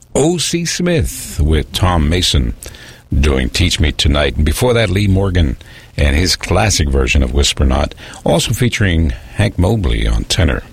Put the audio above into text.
O.C. Smith with Tom Mason doing Teach Me Tonight. And before that, Lee Morgan and his classic version of Whisper Not, also featuring Hank Mobley on tenor.